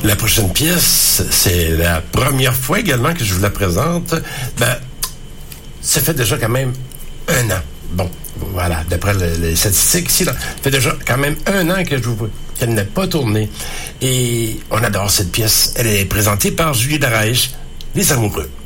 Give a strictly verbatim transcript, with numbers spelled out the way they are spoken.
La prochaine pièce, c'est la première fois également que je vous la présente. Ben, ça fait déjà quand même un an. Bon, voilà, d'après le, les statistiques ici, là, ça fait déjà quand même un an que je vous qu'elle n'a pas tourné. Et on adore cette pièce. Elle est présentée par Julie Daraïche, Les Amoureux.